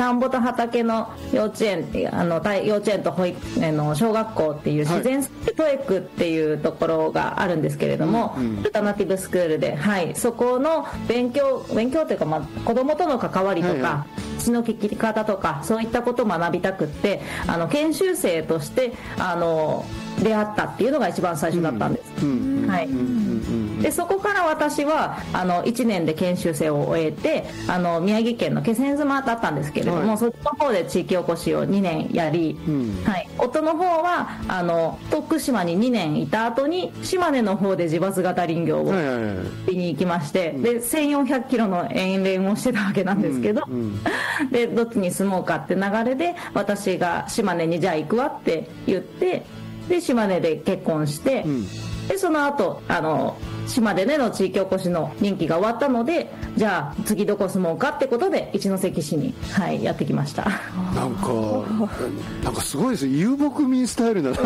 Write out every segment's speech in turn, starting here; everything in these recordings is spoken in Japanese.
田んぼと畑の幼稚園幼稚園と保育小学校っていう自然教育っていうところがあるんですけれども、アルタナティブスクールで、そこの勉強というか、子供との関わりとか、血の聞き方とかそういったことを学びたくって、研修生として出会ったっていうのが一番最初だったんです。でそこから私は1年で研修生を終えて宮城県の気仙沼だったんですけれども、そっちの方で地域おこしを2年やり、夫の方は徳島に2年いた後に島根の方で自伐型林業を見に行きまして、で1400キロの遠恋をしてたわけなんですけど、でどっちに住もうかって流れで私が島根にじゃあ行くわって言って、で島根で結婚して、でその後島根での地域おこしの任期が終わったので、じゃあ次どこ住もうかってことで一関市に、やってきました。 なんかすごいですね、遊牧民スタイルなね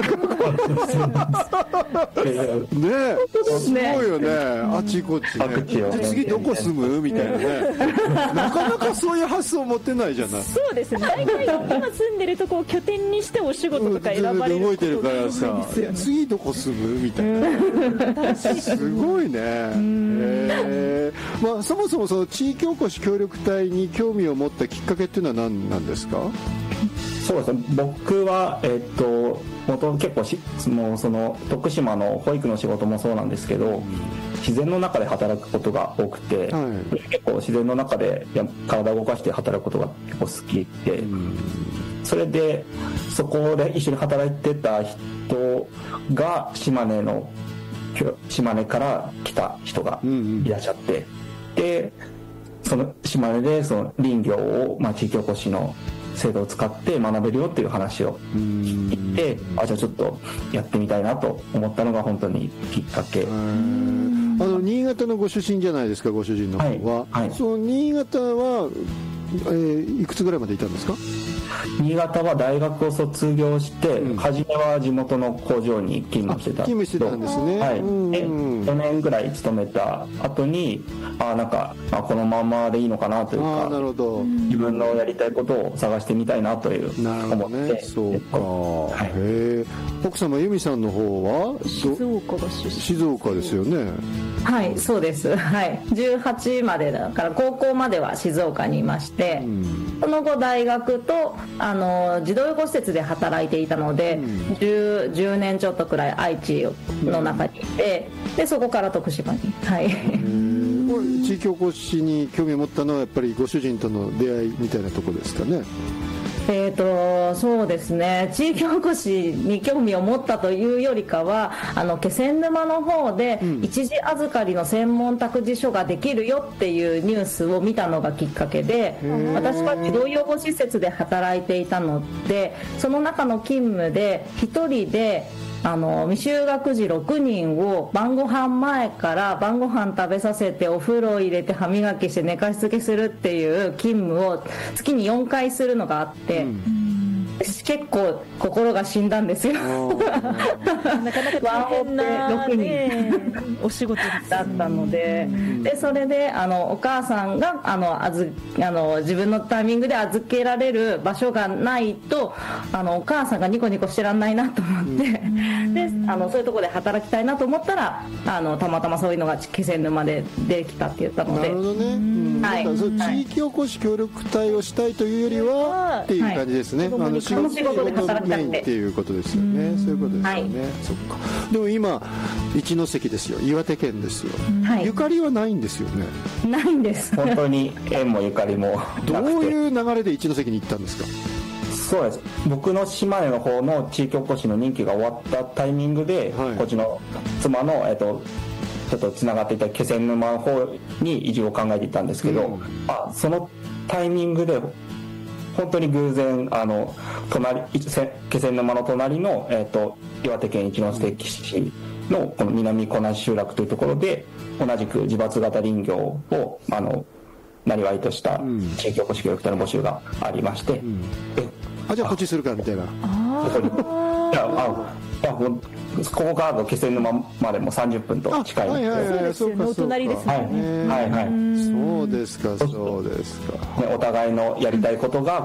すごいよね、あっちこっちね、次どこ住むみたいなねなかなかそういう発想持ってないじゃない。 そうですね、大体今住んでるとこを拠点にしてお仕事とか選ばれる動いてるからさ、次どこ住むみたいなすごいね。そもそもその地域おこし協力隊に興味を持ったきっかけっていうのは何なんですか？ そうですね、僕は元々結構もうその徳島の保育の仕事もそうなんですけど、自然の中で働くことが多くて、結構自然の中で体を動かして働くことが結構好きで、それでそこで一緒に働いてた人が島根から来た人がいらっしゃって、でその島根でその林業を、地域おこしの制度を使って学べるよっていう話を聞いて、じゃあちょっとやってみたいなと思ったのが本当にきっかけ。 新潟のご出身じゃないですか、ご主人の方は。その新潟はいくつぐらいまでいたんですか？ 新潟は大学を卒業して、初めは地元の工場に勤務してたんですけど、 勤務してたんですね。 4年ぐらい勤めた後にこのままでいいのかなというか、 なるほど、 自分のやりたいことを探してみたいなという思って、 そうか、奥様由美さんの方は静岡が出身。 静岡ですよね。 そうです。18までだから高校までは静岡にいまして、その後大学と児童養護施設で働いていたので、10年ちょっとくらい愛知の中にいて、でそこから徳島に。 地域おこしに興味を持ったのはやっぱりご主人との出会いみたいなところですかね。 そうですね、地域おこしに興味を持ったというよりかは気仙沼の方で一時預かりの専門託児所ができるよっていうニュースを見たのがきっかけで、私は児童養護施設で働いていたので、その中の勤務で一人で未就学児6人を晩ご飯前から晩ご飯食べさせてお風呂入れて歯磨きして寝かしつけするっていう勤務を月に4回するのがあって、結構心が死んだんですよ。なかなか大変な、お仕事だったので、それでお母さんが自分のタイミングで預けられる場所がないとお母さんがニコニコしてらんないなと思って、でそういうところで働きたいなと思ったらたまたまそういうのが気仙沼でできたって言ったので。 なるほどね。地域おこし協力隊をしたいというよりはっていう感じですね。 仕事で働きたくてっていうことですよね。そういうことですよね。そっか。でも今一関ですよ、岩手県ですよ、ゆかりはないんですよね。 ないんです。 本当に縁もゆかりもどういう流れで一関に行ったんですか？ そうです。僕の島根の方の地域おこしの任期が終わったタイミングで、こっちの妻のちょっとつながっていた気仙沼の方に移住を考えていたんですけど、そのタイミングで本当に偶然気仙沼の隣の、岩手県一関市のこの南小梨集落というところで同じく自伐型林業をなりわいとした地域おこし協力隊の募集がありまして、 じゃあこっちするかみたいな。 ここからの気仙沼までも30分と近いので、 そうですよね、お隣ですよね。 そうですか、そうですか。 お互いのやりたいことが